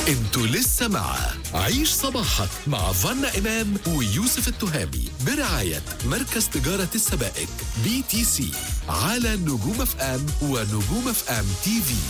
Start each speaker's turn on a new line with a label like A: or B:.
A: انتوا لسه مع عيش صباحك مع فانا إمام ويوسف التهامي برعاية مركز تجارة السبائك BTC على نجوم اف ام ونجوم اف ام تي في.